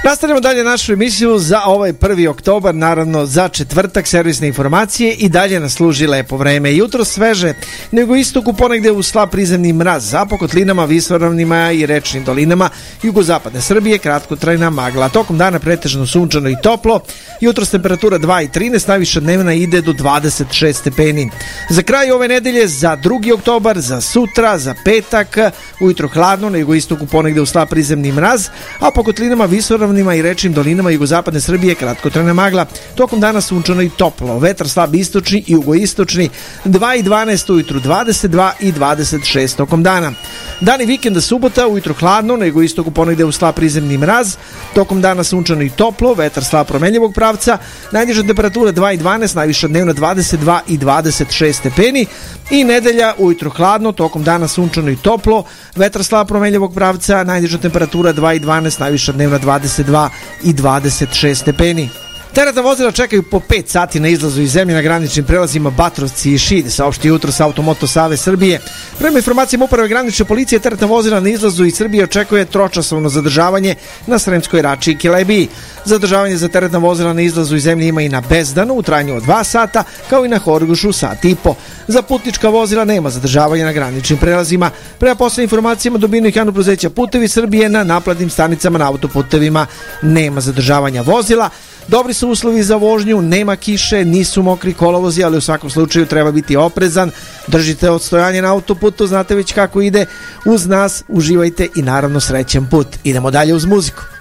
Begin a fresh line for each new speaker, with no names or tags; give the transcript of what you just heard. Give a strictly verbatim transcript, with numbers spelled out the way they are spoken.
Nastavljamo dalje našu emisiju za ovaj prvi oktobar, naravno za četvrtak, servisne informacije i dalje nas služi lepo vreme. Jutro sveže, nego istoku ponegde u slab prizemni mraz, a po kotlinama, visoravnima i rečnim dolinama jugozapadne Srbije kratkotrajna magla. Tokom dana pretežno sunčano i toplo, jutros temperatura dva i trinaest, najviša dnevna ide do dvadeset šest stepeni. Za kraj ove nedelje, za drugi oktobar, za sutra, za petak, ujutro hladno, nego istoku ponegde u slab prizemni mraz, a po kotlinama, visoravnima i rečnim dolinama jugozapadne Srbije kratkotrajna magla. Tokom dana sunčano i toplo, vetar slab istočni i jugoistočni, dva i dvanaest ujutru, dvadeset dva i dvadeset šest tokom dana. Dani vikenda subota, ujutro hladno, nego istoku ponegde u slab prizemni mraz, tokom dana sunčano i toplo, vetar slab promenljivog pravca, najniža temperatura dva i dvanaest, najviša dnevna dvadeset dva i dvadeset šest stepeni i nedelja ujutro hladno, tokom dana sunčano i toplo, vetar slab promenljivog pravca, najniža temperatura dva i dvanaest, najviša dnevna dvadeset dva i dvadeset šest stepeni. Teretna vozila čekaju po pet sati na izlazu iz zemlje na graničnim prelazima Batrovci i Šid, saopšti jutro sa Automoto Savez Srbije. Prema informacijama Uprave granične policije, teretna vozila na izlazu iz Srbije očekuje tročasovno zadržavanje na Sremskoj Rači i Kelebiji. Zadržavanje za teretna vozila na izlazu iz zemlje ima i na Bezdanu u trajanju od dva sata, kao i na Horgošu sat i po. Za putnička vozila nema zadržavanja na graničnim prelazima. Prema poslednjim informacijama dobijenih javnog preduzeća Putevi Srbije, na naplatnim stanicama na autoputevima nema zadržavanja vozila. Dobri su uslovi za vožnju, nema kiše, nisu mokri kolovozi, ali u svakom slučaju treba biti oprezan. Držite odstojanje na autoputu, znate već kako ide. Uz nas uživajte i naravno srećan put. Idemo dalje uz muziku.